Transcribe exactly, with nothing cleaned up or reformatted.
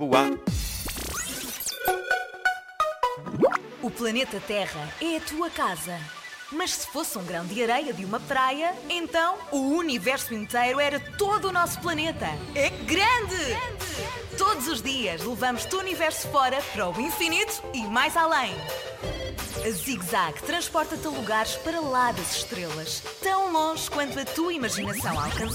Uá. O planeta Terra é a tua casa. Mas se fosse um grão de areia de uma praia, então o universo inteiro era todo o nosso planeta. É grande! Todos os dias levamos-te o universo fora para o infinito e mais além. A Zig Zag transporta-te a lugares para lá das estrelas, tão longe quanto a tua imaginação alcança.